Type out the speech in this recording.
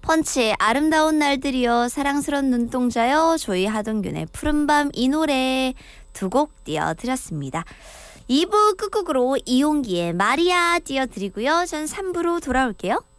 펀치의 아름다운 날들이여 사랑스런 눈동자여 조이 하동균의 푸른밤 이 노래 두 곡 띄워드렸습니다. 2부 끝곡으로 이용기의 마리아 띄워드리고요. 전 3부로 돌아올게요.